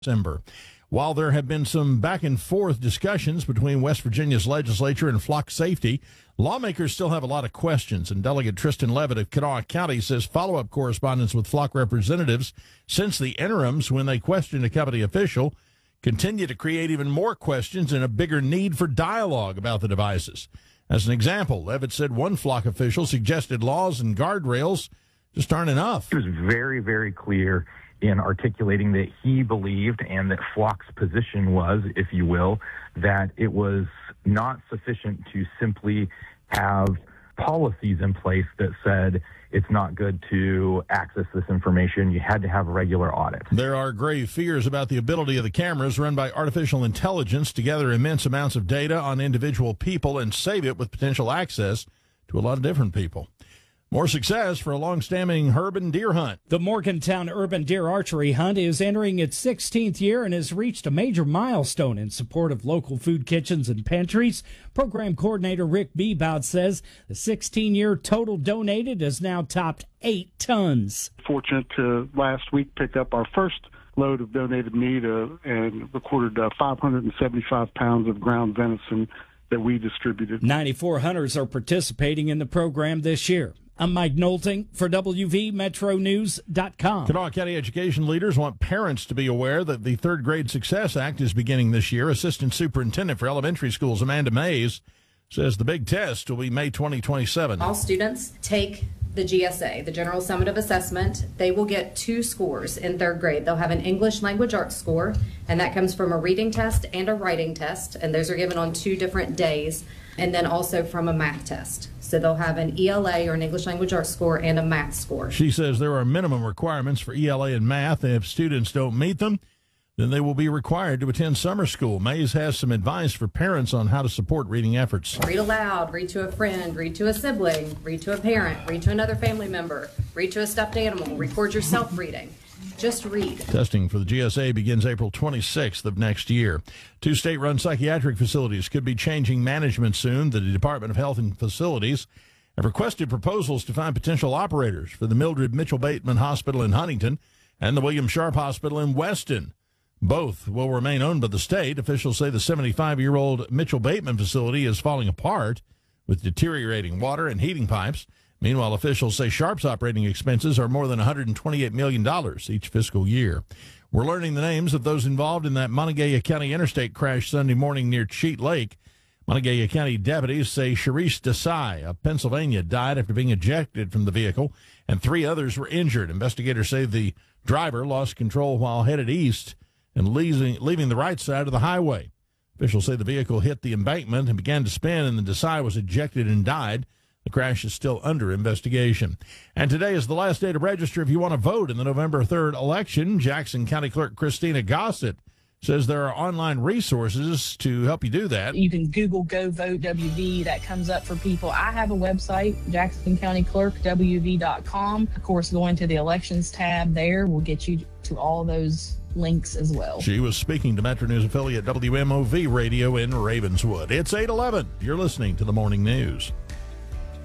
December. While there have been some back and forth discussions between West Virginia's legislature and flock safety, lawmakers still have a lot of questions, and Delegate Tristan Levitt of Kanawha County says follow-up correspondence with flock representatives since the interims when they questioned a county official continue to create even more questions and a bigger need for dialogue about the devices. As an example, Levitt said one flock official suggested laws and guardrails just aren't enough. He was very, very clear in articulating that he believed, and that Flock's position was, if you will, that it was not sufficient to simply have policies in place that said it's not good to access this information. You had to have a regular audit. There are grave fears about the ability of the cameras run by artificial intelligence to gather immense amounts of data on individual people and save it with potential access to a lot of different people. More success for a long-standing urban deer hunt. The Morgantown Urban Deer Archery Hunt is entering its 16th year and has reached a major milestone in support of local food kitchens and pantries. Program coordinator Rick Bebout says the 16-year total donated has now topped 8 tons. Fortunate to last week pick up our first load of donated meat and recorded 575 pounds of ground venison that we distributed. 94 hunters are participating in the program this year. I'm Mike Knowlting for WVMetroNews.com. Kanawha County education leaders want parents to be aware that the Third Grade Success Act is beginning this year. Assistant Superintendent for Elementary Schools Amanda Mays says the big test will be May 2027. All students take the GSA, the General Summative Assessment. They will get 2 scores in 3rd grade. They'll have an English Language Arts score, and that comes from a reading test and a writing test, and those are given on 2 different days, and then also from a math test. So they'll have an ELA or an English Language Arts score and a math score. She says there are minimum requirements for ELA and math, and if students don't meet them, then they will be required to attend summer school. Mays has some advice for parents on how to support reading efforts. Read aloud, read to a friend, read to a sibling, read to a parent, read to another family member, read to a stuffed animal, record yourself reading. Just read. Testing for the GSA begins April 26th of next year. 2 state-run psychiatric facilities could be changing management soon. The Department of Health and Facilities have requested proposals to find potential operators for the Mildred Mitchell Bateman Hospital in Huntington and the William Sharp Hospital in Weston. Both will remain owned by the state. Officials say the 75-year-old Mitchell Bateman facility is falling apart with deteriorating water and heating pipes. Meanwhile, officials say Sharp's operating expenses are more than $128 million each fiscal year. We're learning the names of those involved in that Monongalia County interstate crash Sunday morning near Cheat Lake. Monongalia County deputies say Sharice Desai of Pennsylvania died after being ejected from the vehicle, and 3 others were injured. Investigators say the driver lost control while headed east and leaving the right side of the highway. Officials say the vehicle hit the embankment and began to spin, and the Desai was ejected and died. The crash is still under investigation. And today is the last day to register if you want to vote in the November 3rd election. Jackson County Clerk Christina Gossett says there are online resources to help you do that. You can Google Go Vote WV. That comes up for people. I have a website, Jackson County Clerk, WV.com. Of course, going to the elections tab there will get you to all those links as well. She was speaking to Metro News affiliate WMOV Radio in Ravenswood. It's 8:11. You're listening to the Morning News.